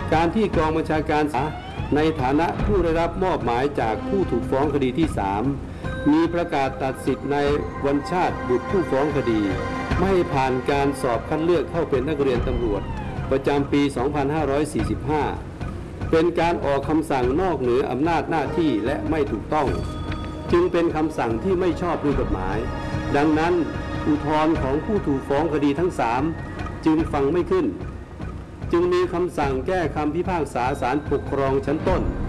การที่กองบัญชาการในฐานะผู้ได้รับมอบหมายจากผู้ถูกฟ้องคดีที่ 3มีประกาศตัดสิทธิ์ในวันชาติบุตรผู้ฟ้องคดีไม่ผ่านการสอบคัดเลือกเข้าเป็นนักเรียนตำรวจประจำปี 2545 เป็นการออกคำสั่งนอกเหนืออำนาจหน้าที่และไม่ถูกต้องจึงเป็นคำสั่งที่ไม่ชอบด้วยกฎหมายดังนั้นอุทธรณ์ของผู้ถูกฟ้องคดีทั้ง 3จึงฟังไม่ขึ้นจึงมีคำสั่งแก้คำพิพากษาศาลปกครองชั้นต้น